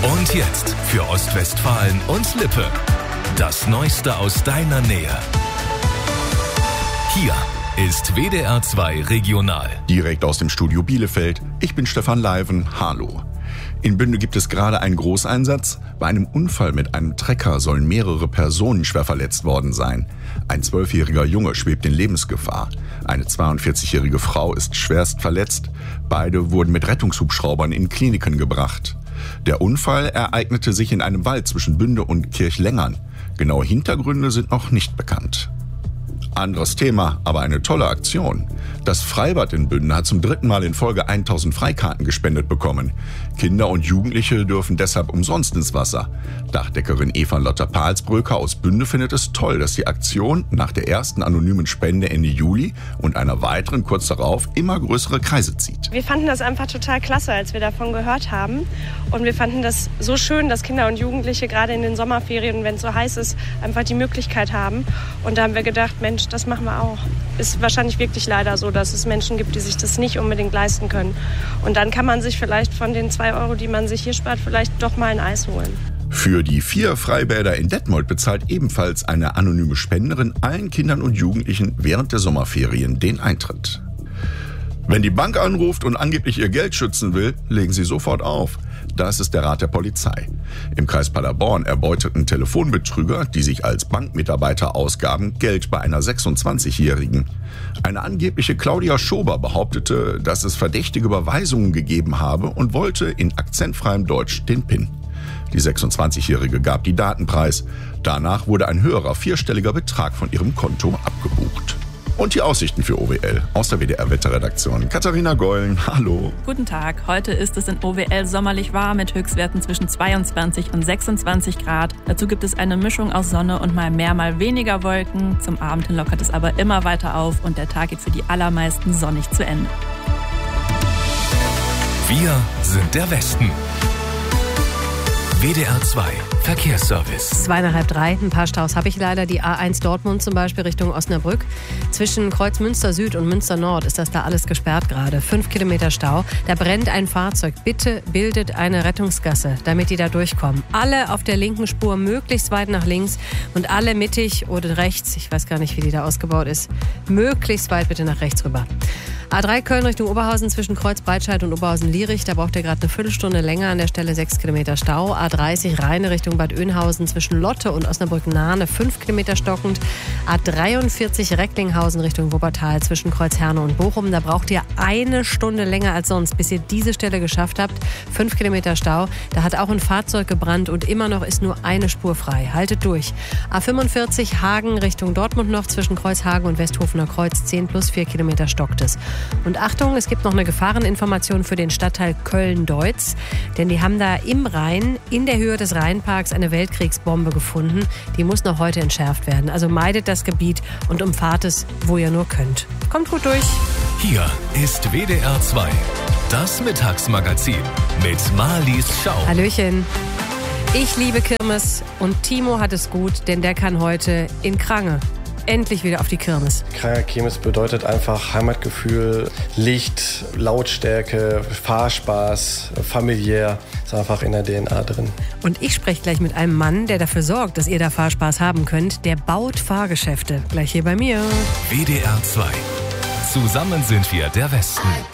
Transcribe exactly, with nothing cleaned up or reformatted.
Und jetzt für Ostwestfalen und Lippe. Das Neueste aus deiner Nähe. Hier ist W D R zwei Regional. Direkt aus dem Studio Bielefeld. Ich bin Stefan Leiven. Hallo. In Bünde gibt es gerade einen Großeinsatz. Bei einem Unfall mit einem Trecker sollen mehrere Personen schwer verletzt worden sein. Ein zwölfjähriger Junge schwebt in Lebensgefahr. Eine zweiundvierzigjährige Frau ist schwerst verletzt. Beide wurden mit Rettungshubschraubern in Kliniken gebracht. Der Unfall ereignete sich in einem Wald zwischen Bünde und Kirchlengern. Genaue Hintergründe sind noch nicht bekannt. Anderes Thema, aber eine tolle Aktion. Das Freibad in Bünde hat zum dritten Mal in Folge tausend Freikarten gespendet bekommen. Kinder und Jugendliche dürfen deshalb umsonst ins Wasser. Dachdeckerin Eva Lotter-Palsbröker aus Bünde findet es toll, dass die Aktion nach der ersten anonymen Spende Ende Juli und einer weiteren kurz darauf immer größere Kreise zieht. Wir fanden das einfach total klasse, als wir davon gehört haben. Und wir fanden das so schön, dass Kinder und Jugendliche gerade in den Sommerferien, wenn es so heiß ist, einfach die Möglichkeit haben. Und da haben wir gedacht, Mensch, das machen wir auch. Ist wahrscheinlich wirklich leider so, dass es Menschen gibt, die sich das nicht unbedingt leisten können. Und dann kann man sich vielleicht von den zwei Euro, die man sich hier spart, vielleicht doch mal ein Eis holen. Für die vier Freibäder in Detmold bezahlt ebenfalls eine anonyme Spenderin allen Kindern und Jugendlichen während der Sommerferien den Eintritt. Wenn die Bank anruft und angeblich ihr Geld schützen will, legen sie sofort auf. Das ist der Rat der Polizei. Im Kreis Paderborn erbeuteten Telefonbetrüger, die sich als Bankmitarbeiter ausgaben, Geld bei einer sechsundzwanzigjährigen. Eine angebliche Claudia Schober behauptete, dass es verdächtige Überweisungen gegeben habe und wollte in akzentfreiem Deutsch den PIN. Die sechsundzwanzigjährige gab die Daten preis. Danach wurde ein höherer vierstelliger Betrag von ihrem Konto abgebucht. Und die Aussichten für O W L aus der W D R-Wetterredaktion. Katharina Gollen, hallo. Guten Tag. Heute ist es in O W L sommerlich warm mit Höchstwerten zwischen zweiundzwanzig und sechsundzwanzig Grad. Dazu gibt es eine Mischung aus Sonne und mal mehr, mal weniger Wolken. Zum Abend hin lockert es aber immer weiter auf und der Tag geht für die allermeisten sonnig zu Ende. Wir sind der Westen. W D R zwei Verkehrsservice. Zwei nach halb drei, ein paar Staus habe ich leider. Die A eins Dortmund zum Beispiel Richtung Osnabrück. Zwischen Kreuz Münster Süd und Münster Nord ist das da alles gesperrt gerade. Fünf Kilometer Stau. Da brennt ein Fahrzeug. Bitte bildet eine Rettungsgasse, damit die da durchkommen. Alle auf der linken Spur möglichst weit nach links und alle mittig oder rechts, ich weiß gar nicht, wie die da ausgebaut ist, möglichst weit bitte nach rechts rüber. A drei Köln Richtung Oberhausen zwischen Kreuz Breitscheid und Oberhausen-Lierich. Da braucht ihr gerade eine Viertelstunde länger, an der Stelle sechs Kilometer Stau. A dreißig Rheine Richtung Bad Oeynhausen zwischen Lotte und Osnabrück-Nahne fünf Kilometer stockend. A dreiundvierzig Recklinghausen Richtung Wuppertal zwischen Kreuz Herne und Bochum. Da braucht ihr eine Stunde länger als sonst, bis ihr diese Stelle geschafft habt. fünf Kilometer Stau. Da hat auch ein Fahrzeug gebrannt und immer noch ist nur eine Spur frei. Haltet durch. A fünfundvierzig Hagen Richtung Dortmund noch zwischen Kreuz Hagen und Westhofener Kreuz zehn plus vier Kilometer stockt es. Und Achtung, es gibt noch eine Gefahreninformation für den Stadtteil Köln-Deutz. Denn die haben da im Rhein, in der Höhe des Rheinparks, eine Weltkriegsbombe gefunden. Die muss noch heute entschärft werden. Also meidet das Gebiet und umfahrt es, wo ihr nur könnt. Kommt gut durch. Hier ist W D R zwei, das Mittagsmagazin mit Marlies Schau. Hallöchen. Ich liebe Kirmes und Timo hat es gut, denn der kann heute in Krange endlich wieder auf die Kirmes. Kranger Kirmes bedeutet einfach Heimatgefühl, Licht, Lautstärke, Fahrspaß, familiär. Ist einfach in der D N A drin. Und ich spreche gleich mit einem Mann, der dafür sorgt, dass ihr da Fahrspaß haben könnt. Der baut Fahrgeschäfte. Gleich hier bei mir. W D R zwei. Zusammen sind wir der Westen.